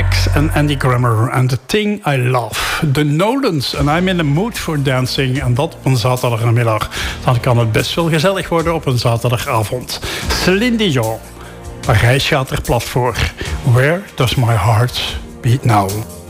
Max en Andy Grammer en The Thing I Love. De Nolans en I'm in the Mood for Dancing. En dat op een zaterdagmiddag. Dan kan het best wel gezellig worden op een zaterdagavond. Celine Dion. Parijs gaat er plat voor. Where does my heart beat now?